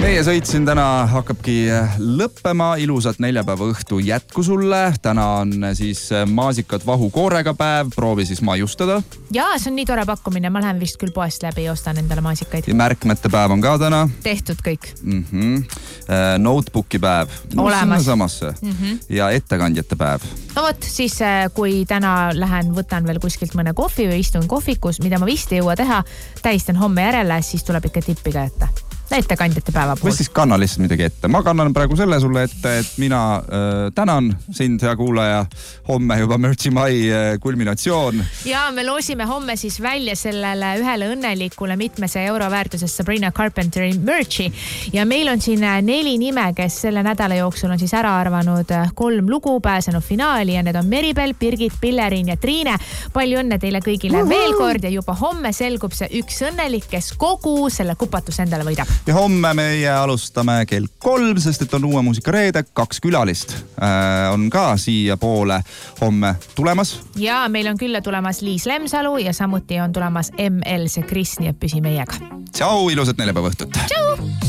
Meie sõit siin täna hakkabki lõppema. Ilusat neljapäeva õhtu jätku sulle. Täna on siis maasikad vahukoorega päev. Proovi siis maiustada. Jaa, see on nii tore pakkumine. Ma lähen vist küll poest läbi ja ostan endale maasikaid. Ja märkmete päev on ka täna. Tehtud kõik. Notebooki päev. Olemas. Samasse. Ja ettekandjate päev. No vot, siis kui täna lähen, võtan veel kuskilt mõne kohvi või istun kohvikus, mida ma vist ei jõua teha, tähistan homme järele, siis tuleb ikka tippi ka ette. Ettekandjate päeva puhul. Või siis kanna lihtsalt midagi ette. Ma kannan praegu selle sulle ette, et mina tänan sind, hea kuulaja. Homme juba Mürtsi mai kulminatsioon. Ja me loosime homme siis välja sellele ühele õnnelikule mitmese euro väärtuses Sabrina Carpenteri Mürtsi. Ja meil on siin 4 nime, kes selle nädala jooksul on siis ära arvanud 3 lugu, pääsenud finaali ja need on Meribel, Birgit, Pillerin ja Triine. Palju õnne teile kõigile veel kord ja juba homme selgub see üks õnnelik, kes kogu selle kupatus endale võidab. Ja homme meie alustame kell 3, sest et on uue muusika reede. 2 külalist on ka siia poole homme tulemas. Ja meil on külla tulemas Liis Lemsalu ja samuti on tulemas ML see Kris, nii et püsi meiega. Tšau, ilusat neljapäeva õhtut. Tšau!